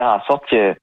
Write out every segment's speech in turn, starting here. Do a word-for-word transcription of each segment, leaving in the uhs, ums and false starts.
en sorte que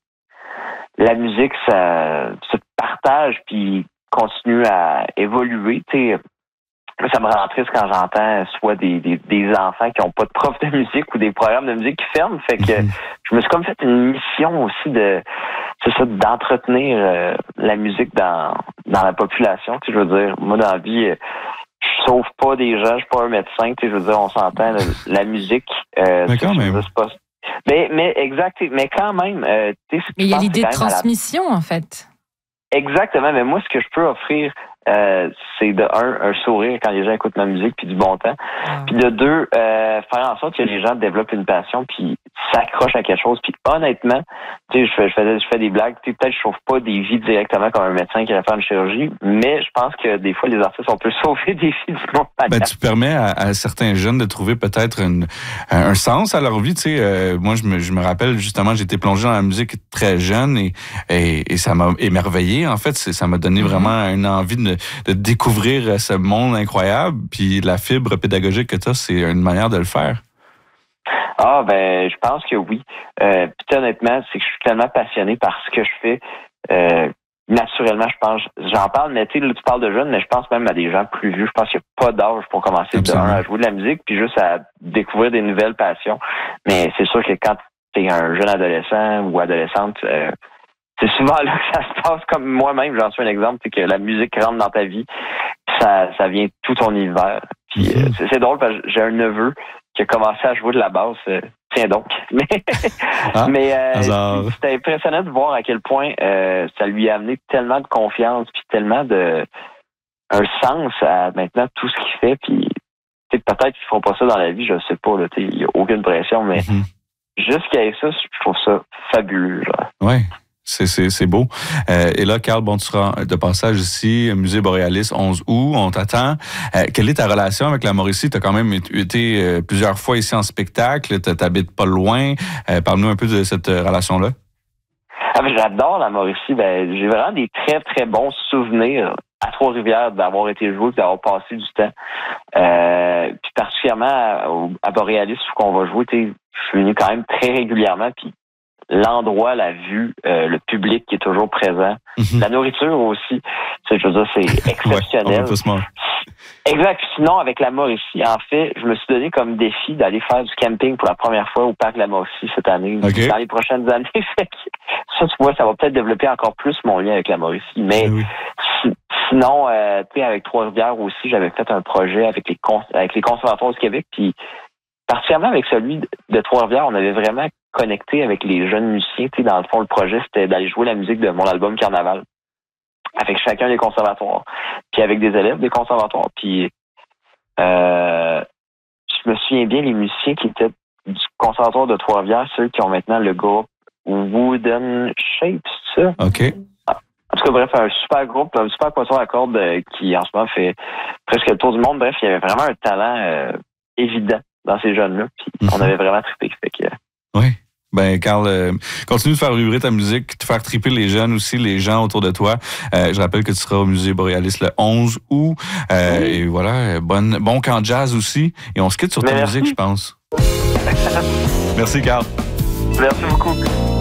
la musique, ça se partage puis continue à évoluer. Tu sais, ça me rend triste quand j'entends soit des, des, des enfants qui n'ont pas de prof de musique ou des programmes de musique qui ferment. Fait que mm-hmm. je me suis comme fait une mission aussi de, c'est ça, d'entretenir euh, la musique dans dans la population. Tu sais, je veux dire, moi dans la vie, je sauve pas des gens, je suis pas un médecin. Tu sais, je veux dire, on s'entend la, la musique. Euh, mais quand même. Dire, c'est pas, mais mais exact, mais quand même. Euh, tu sais, mais il y a l'idée de transmission la... en fait. Exactement, mais moi, ce que je peux offrir, euh, c'est de un, un sourire quand les gens écoutent ma musique, puis du bon temps. Ah. Puis de deux, euh, faire en sorte que les gens développent une passion, puis s'accrochent à quelque chose. Puis honnêtement, tu sais, je fais, je fais, je fais des blagues. Tu sais, peut-être je sauve pas des vies directement comme un médecin qui va faire une chirurgie, mais je pense que des fois, les artistes, on peut sauver des vies du monde. Ben, tu permets à, à certains jeunes de trouver peut-être une, un sens à leur vie. Tu sais, euh, moi, je me, je me rappelle justement, j'ai été plongé dans la musique très jeune et, et, et ça m'a émerveillé. En fait, ça m'a donné vraiment une envie de, de découvrir ce monde incroyable. Puis la fibre pédagogique que tu as, c'est une manière de le faire. Ah, ben, je pense que oui. Euh, puis honnêtement, c'est que je suis tellement passionné par ce que je fais. Euh, naturellement, je pense, j'en parle, mais tu sais, tu parles de jeunes, mais je pense même à des gens plus vieux. Je pense qu'il n'y a pas d'âge pour commencer de un, à jouer de la musique, puis juste à découvrir des nouvelles passions. Mais c'est sûr que quand tu es un jeune adolescent ou adolescente, euh, c'est souvent là que ça se passe, comme moi-même, j'en suis un exemple, c'est que la musique rentre dans ta vie, ça, ça vient tout ton univers. Puis mm-hmm. euh, c'est, c'est drôle parce que j'ai un neveu qui a commencé à jouer de la basse. Euh, tiens donc. Mais, ah, mais euh, c'était impressionnant de voir à quel point euh, ça lui a amené tellement de confiance puis tellement de un sens à maintenant tout ce qu'il fait. Puis peut-être qu'ils feront pas ça dans la vie, je sais pas. Il n'y a aucune pression, mais mm-hmm. jusqu'à ça, je trouve ça fabuleux. Oui. C'est, c'est, c'est beau. Euh, et là, Carl, bon, tu seras de passage ici, Musée Boréalis, onze août, on t'attend. Euh, quelle est ta relation avec la Mauricie? Tu as quand même été euh, plusieurs fois ici en spectacle, tu n'habites pas loin. Euh, parle-nous un peu de cette relation-là. Ah, ben, j'adore la Mauricie. Ben, j'ai vraiment des très, très bons souvenirs à Trois-Rivières d'avoir été joué et d'avoir passé du temps. Euh, puis particulièrement à, à Boréalis, où on va jouer, je suis venu quand même très régulièrement, puis l'endroit, la vue, euh, le public qui est toujours présent, mm-hmm. la nourriture aussi, c'est, je veux dire, c'est exceptionnel. Ouais, exact. Sinon, avec la Mauricie, en fait, je me suis donné comme défi d'aller faire du camping pour la première fois au parc de la Mauricie cette année, okay. dans les prochaines années. Ça, tu vois, ça va peut-être développer encore plus mon lien avec la Mauricie. Mais oui. si, sinon, euh, tu sais, avec Trois-Rivières aussi, j'avais fait un projet avec les cons- avec les conservatoires du Québec, puis particulièrement avec celui de Trois-Rivières, on avait vraiment connecté avec les jeunes musiciens. Tu sais, dans le fond, le projet, c'était d'aller jouer la musique de mon album Carnaval avec chacun des conservatoires, puis avec des élèves des conservatoires. Puis, euh, je me souviens bien, les musiciens qui étaient du conservatoire de Trois-Rivières, ceux qui ont maintenant le groupe Wooden Shape, c'est ça? OK. En tout cas, bref, un super groupe, un super poisson à cordes euh, qui, en ce moment, fait presque le tour du monde. Bref, il y avait vraiment un talent euh, évident dans ces jeunes-là. Puis, mm-hmm. on avait vraiment trippé. Fait que, oui. Ben, Carl, euh, continue de faire vibrer ta musique, de faire tripper les jeunes aussi, les gens autour de toi. Euh, je rappelle que tu seras au Musée Boréalis le onze août. Euh, oui. Et voilà, bonne, bon camp jazz aussi. Et on se quitte sur ta merci. musique, je pense. Merci, Carl. Merci beaucoup.